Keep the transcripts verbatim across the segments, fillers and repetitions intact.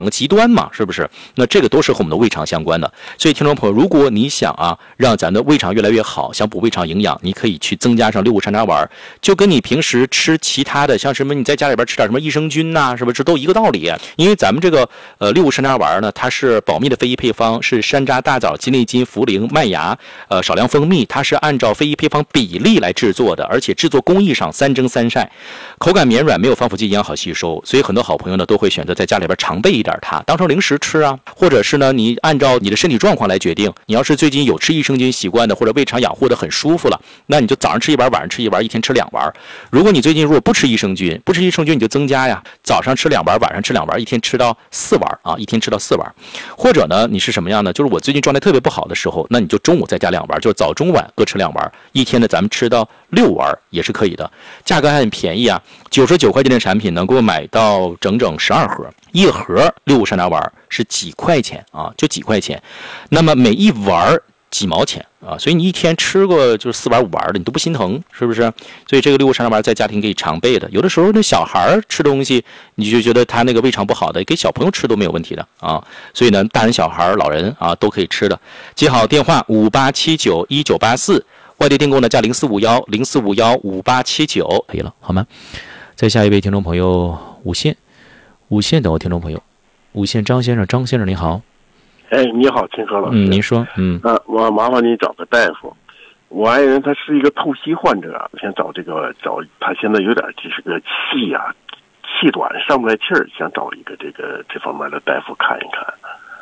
个极端嘛，是不是？那这个都是和我们的胃肠相关的。所以听众朋友，如果你想啊让咱的胃肠越来越好，想补胃肠营养，你可以去增加上六五山楂丸，就跟你平时吃其他的像什么你在家里边吃点什么益生菌呐、啊，是不是都一个道理？因为咱们这个呃六五山楂丸呢，它是保密的非遗配方，是山楂、大枣、鸡内金、茯苓、麦芽，呃少量蜂蜜，它是按照非遗配方比例来制作的，而且制作工艺上三蒸三晒，口感绵软，没有防腐剂，营养好吸收。所以很多好朋友呢都会选择在家里边常备一点它，当成零食吃啊，或者是呢你按照你的身体状况来决定。你要是最近有吃益生菌习惯的，或者胃肠养护的很舒服了，那你就早上吃一丸，晚上吃一丸，一天吃两丸。如果你最近如果不吃益生菌，不吃益生菌你就增加呀，早上吃两丸，晚上吃两丸，一天吃到四丸啊，一天吃到四丸。或者呢你是什么样呢？就是我最近状态特别不好的时候，那你就中午再加两丸，就是早中晚各吃两丸，一天呢咱们吃到六丸也是可以的。价格还很便宜啊，九十九块钱的产品能够买到整整十二盒，一盒六五山楂丸是几块钱啊，就几块钱。那么每一丸几毛钱啊，所以你一天吃过就是四丸五丸的，你都不心疼，是不是？所以这个六五山楂丸在家庭可以常备的。有的时候那小孩吃东西，你就觉得他那个胃肠不好的，给小朋友吃都没有问题的啊。所以呢，大人小孩老人啊都可以吃的。记好电话五八七九一九八四，外地订购呢加零四五幺零四五幺五八七九，可以了，好吗？再下一位听众朋友五线，五线等我听众朋友，五线张先生，张先生您好。 哎，你好，秦河老师。 嗯，您说，嗯， 啊，我麻烦你找个大夫。我爱人他是一个透析患者，想找这个找他现在有点就是个气啊，气短上不来气儿，想找一个这个这方面的大夫看一看。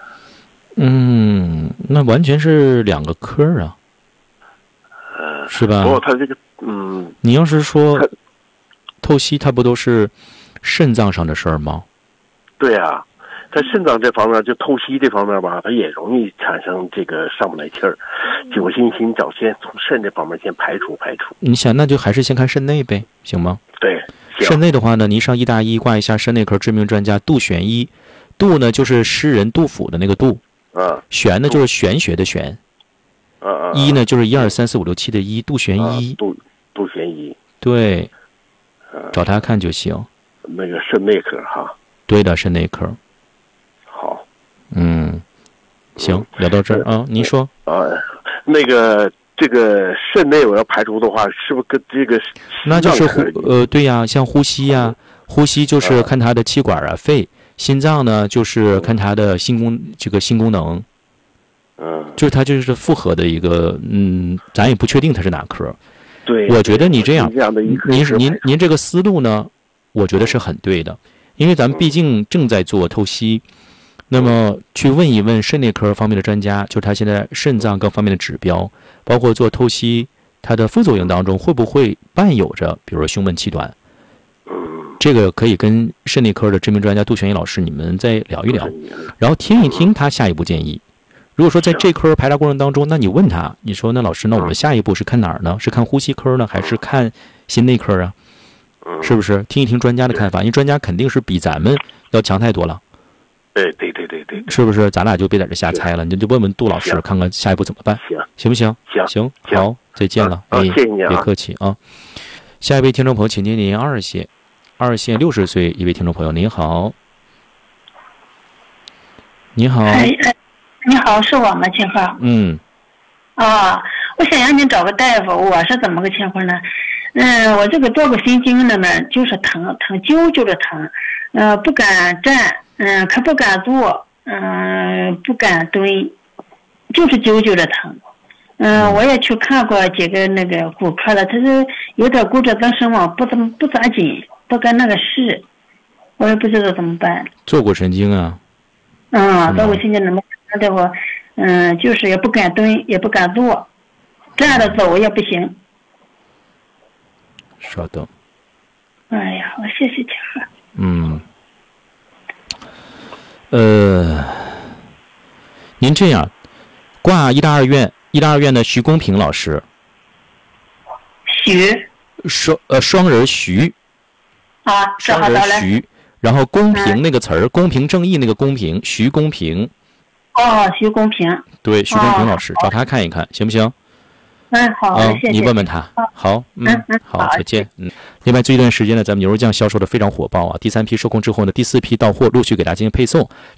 嗯，那完全是两个科啊， 呃， 是吧？ 不过他这个，嗯， 你要是说透析，它不都是肾脏上的事儿吗？ 对啊。在肾脏这方面，就透析这方面吧，它也容易产生这个上不来气儿。就心心找先从肾这方面先排除排除。 你想，那就还是先看肾内呗，行吗？ 对， 肾内的话呢，你上医大医挂一下肾内科知名专家杜玄医，杜呢就是诗人杜甫的那个杜， 啊， 玄呢就是玄学的玄， 啊啊， 医呢就是一二三四五六七的医，杜玄医， 杜杜玄医， 对，找他看就行。 那个肾内科哈， 对的，肾内科。 好， 嗯，行，聊到这儿啊，您说啊，那个这个肾内我要排除的话，是不是跟这个那就是呼呃对呀，像呼吸呀，呼吸就是看他的气管啊、肺，心脏呢就是看他的心功这个心功能， 嗯， 就是他就是复合的一个，嗯，咱也不确定他是哪科。 对， 我觉得你这样， 这样的一您您您这个思路呢，我觉得是很对的，因为咱们毕竟正在做透析。那么去问一问肾内科方面的专家，就是他现在肾脏各方面的指标，包括做透析，它的副作用当中会不会伴有着，比如说胸闷气短？这个可以跟肾内科的知名专家杜玄一老师你们再聊一聊，然后听一听他下一步建议。如果说在这科排查过程当中，那你问他，你说那老师，那我们下一步是看哪儿呢？是看呼吸科呢，还是看心内科啊？是不是？听一听专家的看法，因为专家肯定是比咱们要强太多了。 对对对对对， 是不是？咱俩就别在这瞎猜了，你就问问杜老师，看看下一步怎么办， 行行不行？ 行行，好，再见了， 哎，谢谢你啊， 别客气啊。下一位听众朋友，请接您二线，二线六十岁一位听众朋友，您好，你好， 哎哎，你好，是我吗？秦昊。 嗯。 啊，我想让你找个大夫，我是怎么个情况呢？嗯，我这个坐骨神经那边就是疼，疼揪揪着疼，呃，不敢站，嗯，可不敢坐，嗯，不敢蹲，就是揪揪着疼。嗯，我也去看过几个那个骨科了，他是有点骨质增生嘛，不怎么不咋紧，不跟那个试，我也不知道怎么办。 坐骨神经啊？ 嗯，坐骨神经怎么看的我？嗯，就是也不敢蹲，也不敢坐，站着走也不行。 稍等。 哎呀，我谢谢秦昊。 嗯。呃，您这样挂医大二院，医大二院的徐公平老师。 徐。 双呃双人徐。 啊，是好双的人徐，然后公平那个词儿，嗯、公平正义那个公平，徐公平。 哦，徐公平。 对，徐公平老师，哦、找他看一看，行不行？ 嗯，好， 啊、 谢谢。 你问问他。好，嗯， 嗯嗯好， 好再见。嗯。另外，这一段时间呢，咱们牛肉酱销售的非常火爆啊。第三批收工之后呢，第四批到货陆续给大家进行配送。